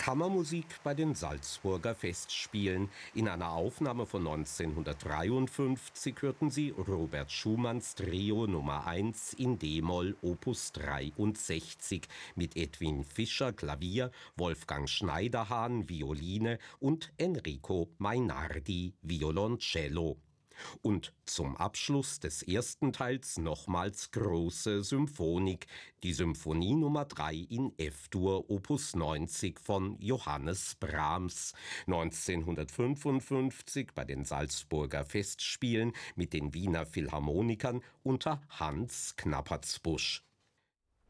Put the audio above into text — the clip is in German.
Kammermusik bei den Salzburger Festspielen. In einer Aufnahme von 1953 hörten Sie Robert Schumanns Trio Nummer 1 in d-Moll Opus 63 mit Edwin Fischer Klavier, Wolfgang Schneiderhahn Violine und Enrico Mainardi Violoncello. Und zum Abschluss des ersten Teils nochmals große Symphonik, die Symphonie Nummer 3 in F-Dur Opus 90 von Johannes Brahms, 1955 bei den Salzburger Festspielen mit den Wiener Philharmonikern unter Hans Knappertsbusch.